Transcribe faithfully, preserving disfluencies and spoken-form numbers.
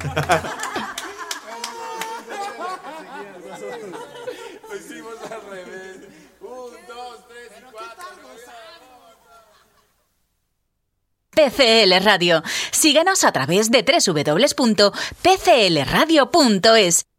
Lo hicimos al revés. Un, dos, tres y cuatro. P C L Radio. Síguenos a través de doble u doble u doble u punto p c l radio punto es.